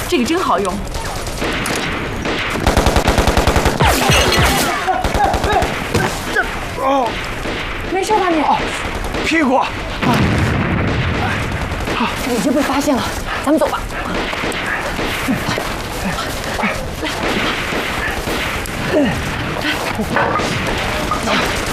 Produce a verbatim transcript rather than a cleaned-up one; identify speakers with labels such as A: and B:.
A: 这个真好用。
B: 哦，
C: 没事吧你？
B: 屁股。
C: 已经被发现了，咱们走吧。来，来。